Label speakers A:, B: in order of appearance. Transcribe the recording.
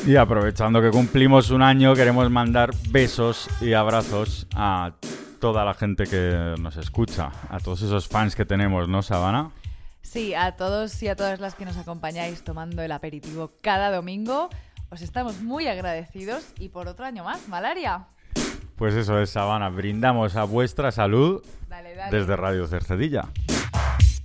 A: Y aprovechando que cumplimos un año, queremos mandar besos y abrazos a toda la gente que nos escucha, a todos esos fans que tenemos, ¿no, Savannah?
B: Sí, a todos y a todas las que nos acompañáis tomando el aperitivo cada domingo. Os estamos muy agradecidos y por otro año más, Malaria.
A: Pues eso es, Savannah. Brindamos a vuestra salud
B: Dale.
A: desde Radio Cercedilla.